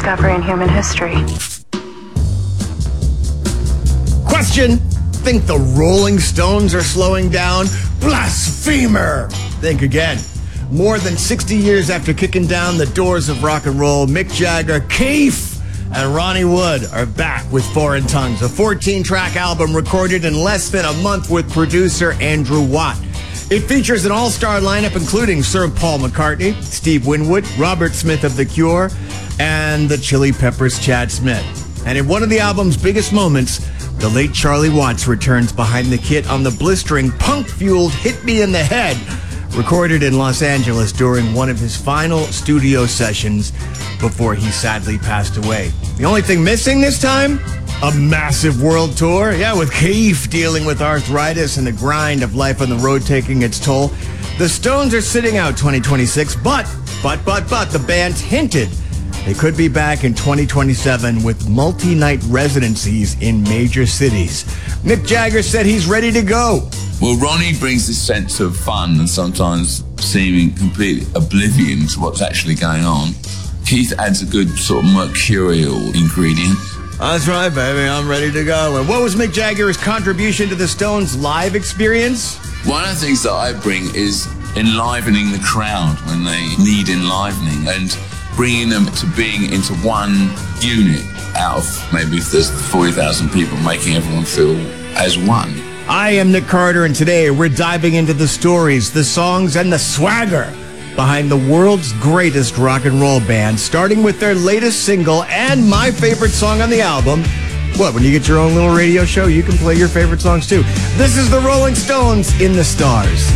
discovery in human history. Question: think the Rolling Stones are slowing down? Blasphemer! Think again. More than 60 years after kicking down the doors of rock and roll, Mick Jagger, Keith, and Ronnie Wood are back with Foreign Tongues, a 14-track album recorded in less than a month with producer Andrew Watt. It features an all-star lineup including Sir Paul McCartney, Steve Winwood, Robert Smith of The Cure, and the Chili Peppers' Chad Smith. And in one of the album's biggest moments, the late Charlie Watts returns behind the kit on the blistering, punk-fueled Hit Me in the Head, recorded in Los Angeles during one of his final studio sessions before he sadly passed away. The only thing missing this time? A massive world tour. Yeah, with Keith dealing with arthritis and the grind of life on the road taking its toll. The Stones are sitting out 2026, but the band's hinted they could be back in 2027 with multi-night residencies in major cities. Mick Jagger said he's ready to go. Well, Ronnie brings this sense of fun and sometimes seeming complete oblivion to what's actually going on. Keith adds a good sort of mercurial ingredient. That's right, baby. I'm ready to go. And what was Mick Jagger's contribution to the Stones' live experience? One of the things that I bring is enlivening the crowd when they need enlivening and bringing them to being into one unit out of maybe if there's 40,000 people, making everyone feel as one. I am Nick Carter, and today we're diving into the stories, the songs, and the swagger behind the world's greatest rock and roll band, starting with their latest single and my favorite song on the album. What, when you get your own little radio show, you can play your favorite songs too. This is the Rolling Stones, In the Stars.